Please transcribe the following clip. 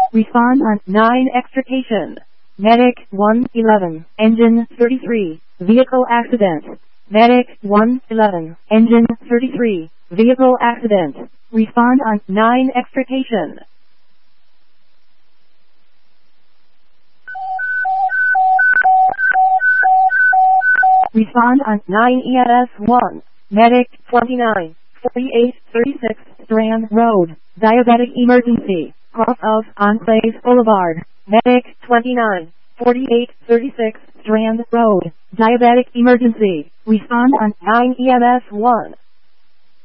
Respond on 9 extrication. Medic 111, engine 33, vehicle accident. Medic 111, engine 33, vehicle accident. Respond on 9 extrication. Respond on 9 EMS 1. Medic 29, 4836 Strand Road, diabetic emergency, cross of Enclave Boulevard. Medic 29, 4836 Strand Road, diabetic emergency. Respond on 9 EMS 1.